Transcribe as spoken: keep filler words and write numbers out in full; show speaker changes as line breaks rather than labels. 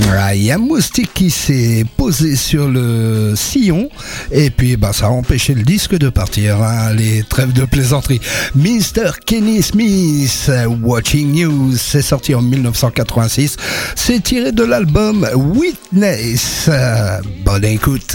Ah, il y a un moustique qui s'est posé sur le sillon et puis bah, ça a empêché le disque de partir. Hein, les trêves de plaisanterie. mister Kenny Smith, Watching You, c'est sorti en dix-neuf cent quatre-vingt-six. C'est tiré de l'album Witness. Bonne écoute.